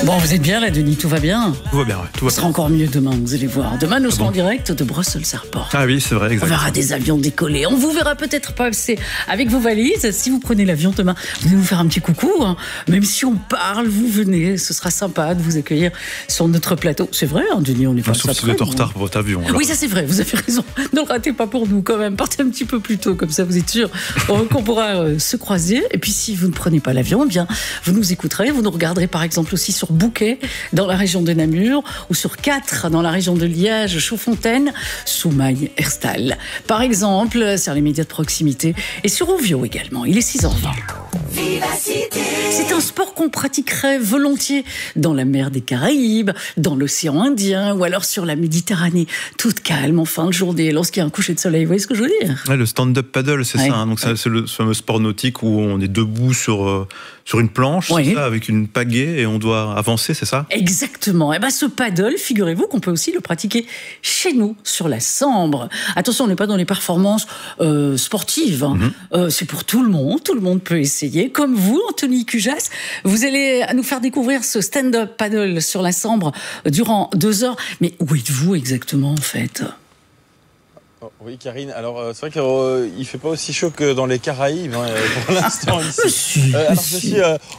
Bon, vous êtes bien là, Denis, tout va bien? Tout va bien, ouais. Tout va Ce sera encore mieux demain, vous allez voir. Demain, nous serons en direct de Brussels Airport. Ah oui, c'est vrai, On exactement. verra des avions décoller. On vous verra peut-être passer avec vos valises. Si vous prenez l'avion demain, venez nous faire un petit coucou. Hein. Même si on parle, vous venez. Ce sera sympa de vous accueillir sur notre plateau. C'est vrai, hein, Denis, on est pas Sauf si vous êtes en retard pour votre avion. Alors. Oui, ça c'est vrai, vous avez raison. Ne le ratez pas pour nous quand même. Partez un petit peu plus tôt, comme ça vous êtes sûr qu'on pourra se croiser. Et puis si vous ne prenez pas l'avion, eh bien, vous nous écouterez. Vous nous regarderez par exemple aussi sur Bouquet, dans la région de Namur, ou sur 4 dans la région de Liège, Chaudfontaine, Soumagne, Herstal. Par exemple, sur les médias de proximité et sur Ovio également. Il est 6h20. C'est un sport qu'on pratiquerait volontiers dans la mer des Caraïbes, dans l'océan Indien ou alors sur la Méditerranée, toute calme en fin de journée, lorsqu'il y a un coucher de soleil. Vous voyez ce que je veux dire? Ouais, le stand-up paddle, c'est ouais. ça. Hein. Donc c'est le fameux sport nautique où on est debout sur une planche, ouais. c'est ça, avec une pagaie et on doit avancer, c'est ça? Exactement. Et ce paddle, figurez-vous qu'on peut aussi le pratiquer chez nous, sur la Sambre. Attention, on n'est pas dans les performances sportives. Hein. C'est pour tout le monde peut essayer. Comme vous, Anthony Cujas, vous allez nous faire découvrir ce stand-up paddle sur la Sambre durant 2 heures. Mais où êtes-vous exactement, en fait? Oui, Karine. Alors, c'est vrai qu'il ne fait pas aussi chaud que dans les Caraïbes pour l'instant ici. Alors, je suis...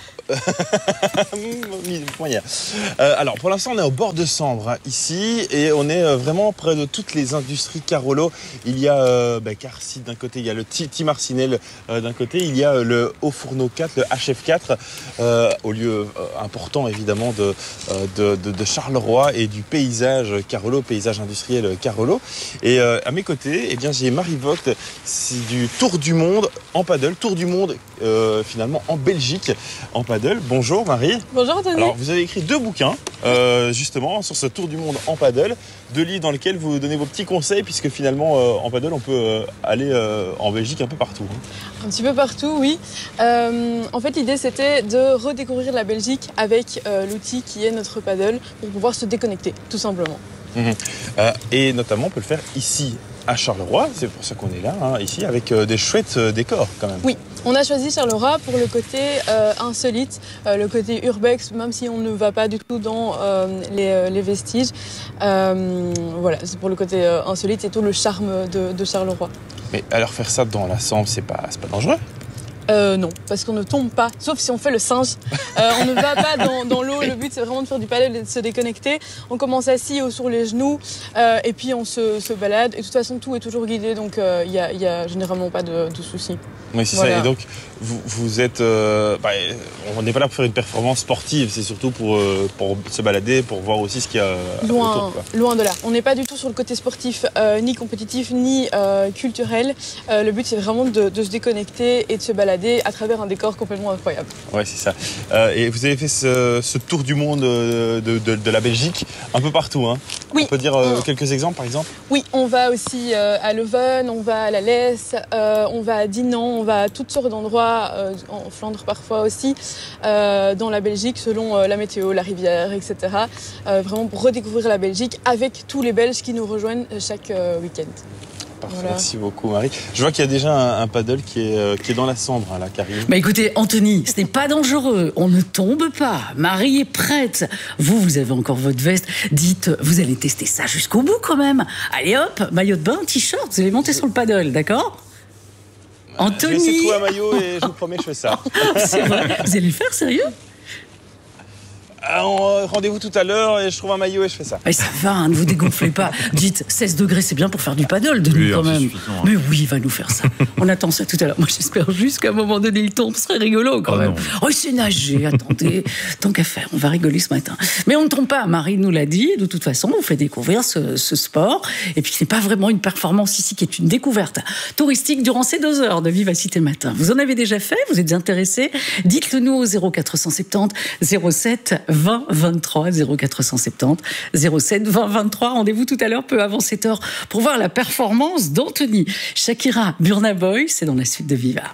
alors pour l'instant on est au bord de Sambre hein, ici et on est vraiment près de toutes les industries Carolo. Il y a Carcy d'un côté, il y a le Timarcinel d'un côté, il y a le Haut-Fourneau 4, le HF4 au lieu important évidemment de Charleroi et du paysage Carolo, paysage industriel Carolo. Et à mes côtés, eh bien, j'ai Marie Vogt, c'est du Tour du Monde en paddle, Tour du Monde finalement en Belgique en paddle. Bonjour Marie. Bonjour Anthony. Alors vous avez écrit 2 bouquins justement sur ce Tour du Monde en paddle, 2 livres dans lesquels vous donnez vos petits conseils puisque finalement en paddle on peut aller en Belgique un peu partout. Un petit peu partout, oui. En fait l'idée c'était de redécouvrir la Belgique avec l'outil qui est notre paddle pour pouvoir se déconnecter tout simplement. Et notamment on peut le faire ici à Charleroi, c'est pour ça qu'on est là, hein, ici, avec des chouettes décors quand même. Oui, on a choisi Charleroi pour le côté insolite, le côté urbex, même si on ne va pas du tout dans les vestiges. Voilà, c'est pour le côté insolite et tout le charme de Charleroi. Mais alors faire ça dans la Sambre, c'est pas dangereux? Non, parce qu'on ne tombe pas, sauf si on fait le singe. On ne va pas dans l'eau, le but c'est vraiment de faire du paddle et de se déconnecter. On commence assis ou sur les genoux et puis on se balade. Et de toute façon, tout est toujours guidé, donc il y a généralement pas de soucis. Oui, c'est voilà. Ça. Et donc, vous êtes... on n'est pas là pour faire une performance sportive, c'est surtout pour se balader, pour voir aussi ce qu'il y a autour. Loin de là. On n'est pas du tout sur le côté sportif, ni compétitif, ni culturel. Le but c'est vraiment de se déconnecter et de se balader à travers un décor complètement incroyable. Ouais, c'est ça. Et vous avez fait ce tour du monde de la Belgique, un peu partout, hein? Oui. On peut dire quelques exemples, par exemple? Oui, on va aussi à Leuven, on va à la Lesse, on va à Dinan, on va à toutes sortes d'endroits, en Flandre parfois aussi, dans la Belgique, selon la météo, la rivière, etc. Vraiment pour redécouvrir la Belgique avec tous les Belges qui nous rejoignent chaque week-end. Parfait, voilà. Merci beaucoup Marie. Je vois qu'il y a déjà un paddle qui est dans la Sambre, hein, là, Karine. Écoutez, Anthony, ce n'est pas dangereux. On ne tombe pas. Marie est prête. Vous avez encore votre veste. Dites, vous allez tester ça jusqu'au bout quand même. Allez hop, maillot de bain, t-shirt, vous allez monter sur le paddle, d'accord? Anthony. Je vais essayer de trouver un maillot et je vous promets, je fais ça. C'est vrai. Vous allez le faire, sérieux? Rendez-vous tout à l'heure et je trouve un maillot et je fais ça. Mais ça va, hein, ne vous dégonflez pas. Dites, 16 degrés, c'est bien pour faire du paddle, Denis, quand même. Mais oui, il va nous faire ça. On attend ça tout à l'heure. Moi, j'espère juste qu'à un moment donné, il tombe. Ce serait rigolo, quand même. Oh, c'est nager, attendez. Tant qu'à faire, on va rigoler ce matin. Mais on ne tombe pas, Marie nous l'a dit. De toute façon, on vous fait découvrir ce sport. Et puis, ce n'est pas vraiment une performance ici qui est une découverte touristique durant ces 2 heures de Vivacité Matin. Vous en avez déjà fait? Vous êtes intéressé? Dites-le nous au 0470 07 20 23 0470 07 20 23. Rendez-vous tout à l'heure, peu avant 7h, pour voir la performance d'Anthony. Shakira, Burna Boy, c'est dans la suite de Viva.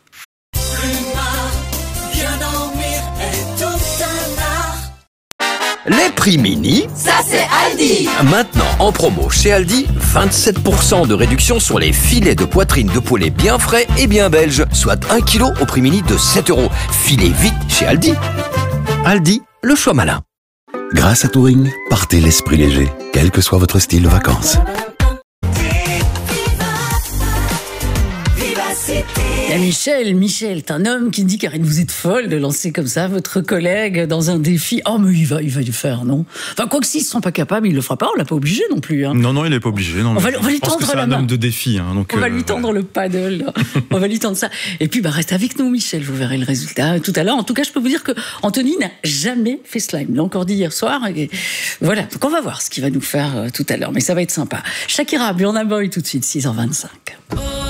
Les prix mini, ça c'est Aldi. Maintenant en promo chez Aldi, 27% de réduction sur les filets de poitrine de poulet bien frais et bien belges, soit 1 kg au prix mini de 7 €. Filez vite chez Aldi. Aldi, le choix malin. Grâce à Touring, partez l'esprit léger, quel que soit votre style de vacances. Il y a Michel, t'es un homme qui dit Karine, vous êtes folle de lancer comme ça votre collègue dans un défi. Oh mais il va le faire, non? Enfin, quoi que s'ils ne sont pas capables, il le fera pas, on l'a pas obligé non plus. Hein. Non, il est pas obligé. Non, on va lui tendre la main. C'est un homme de défi. Hein, donc, on va lui tendre le paddle. On va lui tendre ça. Et puis reste avec nous Michel, vous verrez le résultat tout à l'heure. En tout cas, je peux vous dire que Anthony n'a jamais fait slime. Il l'a encore dit hier soir. Et voilà, donc on va voir ce qu'il va nous faire tout à l'heure. Mais ça va être sympa. Shakira, Burna Boy tout de suite, 6h25.